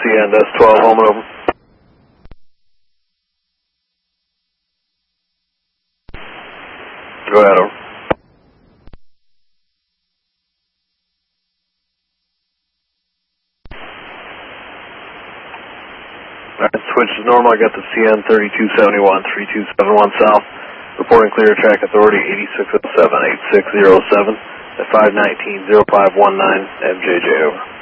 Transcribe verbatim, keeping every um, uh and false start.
N S twelve, home and over. Go ahead, over. Alright, switch is normal. I got the C N thirty-two seventy-one, three two seven one south. Reporting clear track authority eighty-six oh seven, eight six oh seven at five nineteen, oh five one nine, M J J over.